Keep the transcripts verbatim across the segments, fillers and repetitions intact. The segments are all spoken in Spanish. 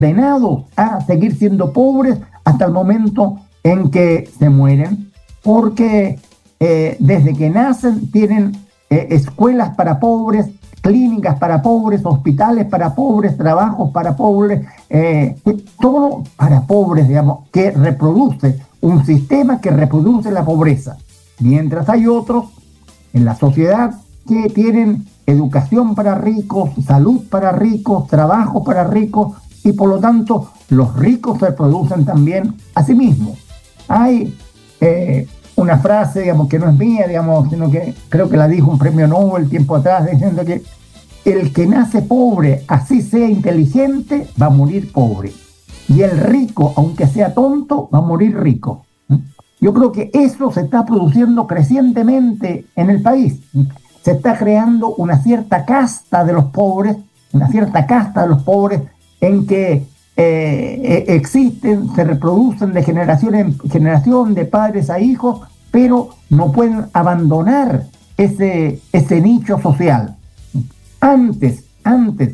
condenados a seguir siendo pobres hasta el momento en que se mueren, porque eh, desde que nacen tienen eh, escuelas para pobres, clínicas para pobres, hospitales para pobres, trabajos para pobres, eh, todo para pobres, digamos, que reproduce un sistema que reproduce la pobreza. Mientras hay otros en la sociedad que tienen educación para ricos, salud para ricos, trabajo para ricos, y por lo tanto los ricos se reproducen también a sí mismos. Hay eh, una frase, digamos, que no es mía, digamos, sino que creo que la dijo un premio Nobel tiempo atrás, diciendo que el que nace pobre, así sea inteligente, va a morir pobre. Y el rico, aunque sea tonto, va a morir rico. Yo creo que eso se está produciendo crecientemente en el país. Se está creando una cierta casta de los pobres, una cierta casta de los pobres en que eh, existen, se reproducen de generación en generación, de padres a hijos, pero no pueden abandonar ese, ese nicho social. Antes, antes,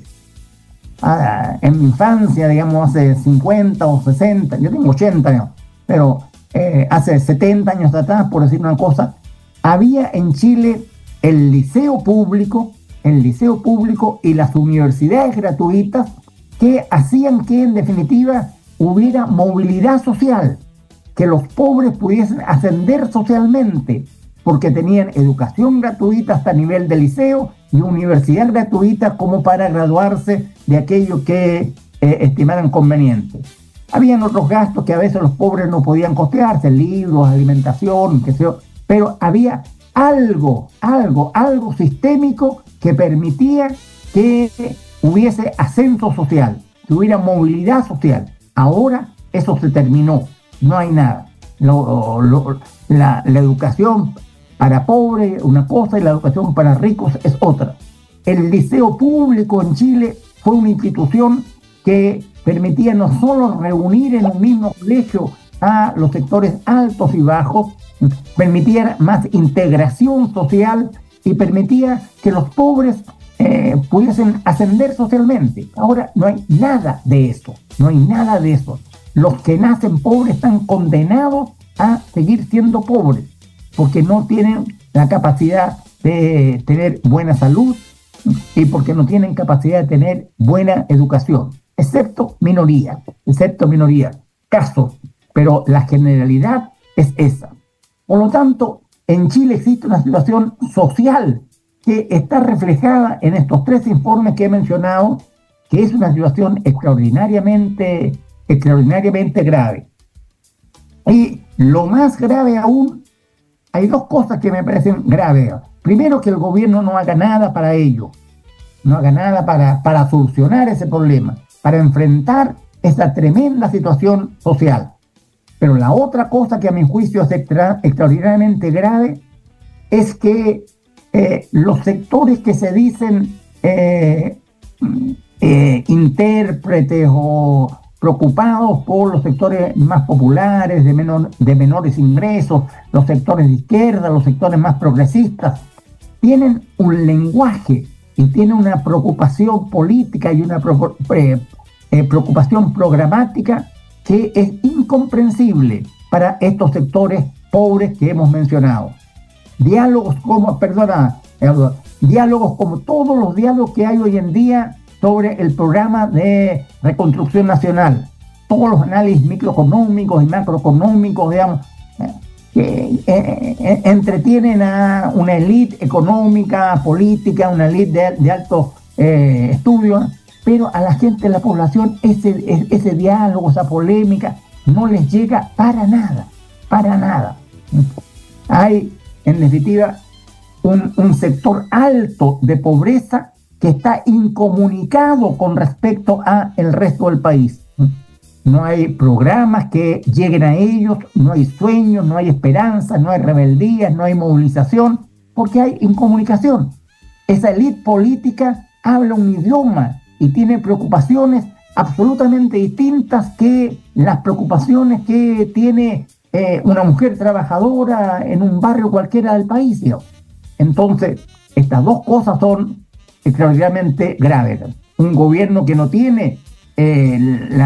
ah, en mi infancia, digamos, hace cincuenta o sesenta, yo tengo ochenta años, pero eh, hace setenta años atrás, por decir una cosa, había en Chile el liceo público, el liceo público y las universidades gratuitas que hacían que, en definitiva, hubiera movilidad social, que los pobres pudiesen ascender socialmente, porque tenían educación gratuita hasta nivel de liceo y universidad gratuita como para graduarse de aquello que eh, estimaran conveniente. Habían otros gastos que a veces los pobres no podían costearse, libros, alimentación, qué sé yo, pero había algo, algo, algo sistémico que permitía que hubiese ascenso social, que hubiera movilidad social. Ahora eso se terminó, no hay nada. Lo, lo, la, la educación para pobres una cosa y la educación para ricos es otra. El liceo público en Chile fue una institución que permitía no solo reunir en un mismo colegio a los sectores altos y bajos, permitía más integración social y permitía que los pobres eh, pudiesen ascender socialmente. Ahora no hay nada de eso, no hay nada de eso. Los que nacen pobres están condenados a seguir siendo pobres, porque no tienen la capacidad de tener buena salud y porque no tienen capacidad de tener buena educación, excepto minoría, excepto minoría, casos, pero la generalidad es esa. Por lo tanto, en Chile existe una situación social que está reflejada en estos tres informes que he mencionado, que es una situación extraordinariamente, extraordinariamente grave. Y lo más grave aún, hay dos cosas que me parecen graves. Primero, que el gobierno no haga nada para ello, no haga nada para, para solucionar ese problema, para enfrentar esa tremenda situación social. Pero la otra cosa que a mi juicio es extra, extraordinariamente grave es que eh, los sectores que se dicen eh, eh, intérpretes o preocupados por los sectores más populares, de, menor, de menores ingresos, los sectores de izquierda, los sectores más progresistas, tienen un lenguaje y tienen una preocupación política y una pro, eh, eh, preocupación programática que es incomprensible para estos sectores pobres que hemos mencionado. Diálogos como, perdona, diálogos como todos los diálogos que hay hoy en día sobre el programa de reconstrucción nacional, todos los análisis microeconómicos y macroeconómicos, digamos, que eh, eh, entretienen a una élite económica, política, una élite de, de altos eh, estudios, pero a la gente de la población ese, ese diálogo, esa polémica, no les llega para nada, para nada. Hay, en definitiva, un, un sector alto de pobreza que está incomunicado con respecto a el resto del país. No hay programas que lleguen a ellos, no hay sueños, no hay esperanza, no hay rebeldías, no hay movilización, porque hay incomunicación. Esa élite política habla un idioma y tiene preocupaciones absolutamente distintas que las preocupaciones que tiene eh, una mujer trabajadora en un barrio cualquiera del país, ¿no? Entonces, estas dos cosas son extraordinariamente graves. Un gobierno que no tiene eh, la